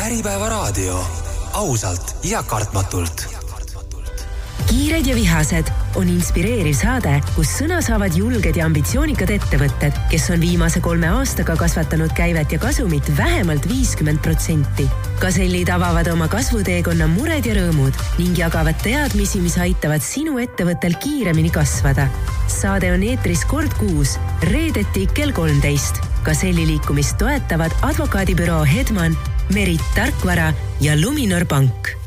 Äripäevaraadio. Ausalt ja kartmatult. Kiired ja vihased on inspireeriv saade, kus sõna saavad julged ja ambitsioonikad ettevõtted, kes on viimase 3 aastaga kasvatanud käivet ja kasumit vähemalt 50%. Gasellid avavad oma kasvuteekonna mured ja rõõmud ning jagavad teadmisi, mis aitavad sinu ettevõttel kiiremini kasvada. Saade on eetris kord kuus, reedeti kell 13. Gaselli liikumist toetavad advokaadibüroo Hedman, Merit Tarkvara ja Luminor Pank.